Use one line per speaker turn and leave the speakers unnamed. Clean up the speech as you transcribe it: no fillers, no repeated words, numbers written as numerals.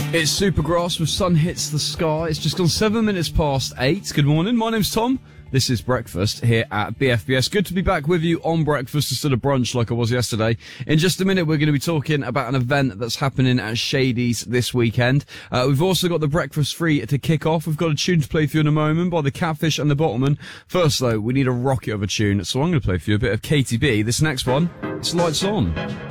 It's Supergrass with Sun Hits the Sky. It's just gone 7 minutes past 8. Good morning. My name's Tom. This is Breakfast here at BFBS. Good to be back with you on breakfast instead of brunch like I was yesterday. In just a minute, we're going to be talking about an event that's happening at Shady's this weekend. We've also got the breakfast free to kick off. We've got a tune to play for you in a moment by the Catfish and the Bottlemen. First, though, we need a rocket of a tune, so I'm going to play for you a bit of Katy B. This next one, it's Lights On.